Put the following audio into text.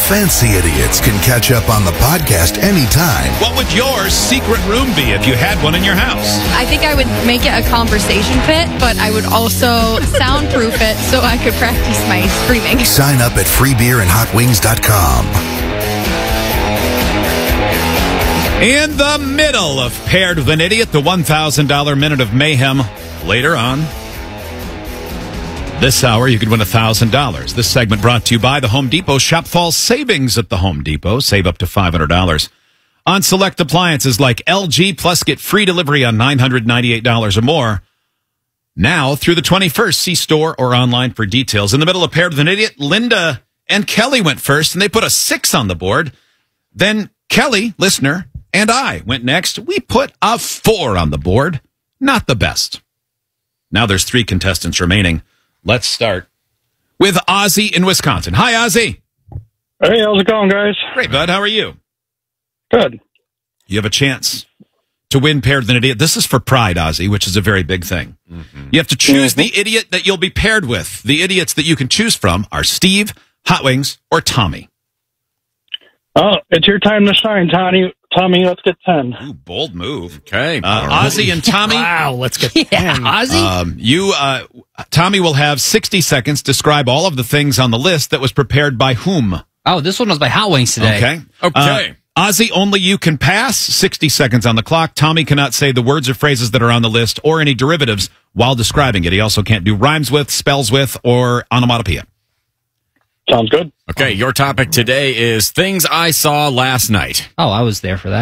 fancy idiots can catch up on the podcast anytime. What would your secret room be if you had one in your house? I think I would make it a conversation pit, but I would also soundproof it so I could practice my screaming. Sign up at freebeerandhotwings.com. In the middle of Paired with an Idiot, the $1,000 Minute of Mayhem. Later on this hour, you could win $1,000. This segment brought to you by the Home Depot. Shop fall savings at the Home Depot. Save up to $500 on select appliances like LG, plus get free delivery on $998 or more. Now through the 21st, see store or online for details. In the middle of Paired with an Idiot, Linda and Kelly went first, and they put a 6 on the board. Then Kelly, listener, and I went next. We put a 4 on the board. Not the best. Now there's 3 contestants remaining. Let's start with Ozzy in Wisconsin. Hi, Ozzy. Hey, how's it going, guys? Great, bud. How are you? Good. You have a chance to win Paired with an Idiot. This is for pride, Ozzy, which is a very big thing. Mm-hmm. You have to choose the idiot that you'll be paired with. The idiots that you can choose from are Steve, Hot Wings, or Tommy. Oh, it's your time to shine, Tommy. Tommy, let's get 10. Ooh, bold move. Okay. Ozzy and Tommy. Wow, let's get 10. Ozzy? Tommy will have 60 seconds to describe all of the things on the list that was prepared by whom? Oh, this one was by Hot Wings today. Okay. Ozzy, only you can pass. 60 seconds on the clock. Tommy cannot say the words or phrases that are on the list or any derivatives while describing it. He also can't do rhymes with, spells with, or onomatopoeia. Sounds good. Okay, your topic today is things I saw last night. Oh, I was there for that.